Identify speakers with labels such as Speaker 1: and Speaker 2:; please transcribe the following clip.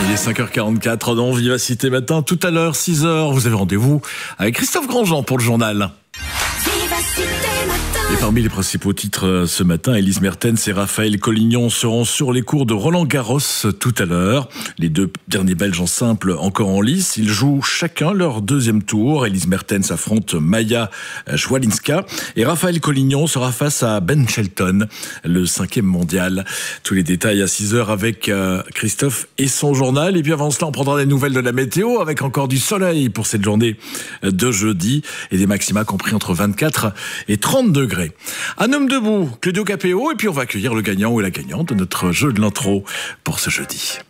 Speaker 1: Il est 5h44 dans Vivacité Matin. Tout à l'heure, 6h, vous avez rendez-vous avec Christophe Grandjean pour le journal. Et parmi les principaux titres ce matin, Elise Mertens et Raphaël Collignon seront sur les cours de Roland-Garros tout à l'heure. Les deux derniers Belges en simple encore en lice. Ils jouent chacun leur deuxième tour. Elise Mertens affronte Maja Swialinska et Raphaël Collignon sera face à Ben Shelton, le 5e mondial. Tous les détails à 6h avec Christophe et son journal. Et puis avant cela, on prendra des nouvelles de la météo avec encore du soleil pour cette journée de jeudi et des maxima compris entre 24 et 30 degrés. Un homme debout, Claudio Capéo, et puis on va accueillir le gagnant ou la gagnante de notre jeu de l'intro pour ce jeudi.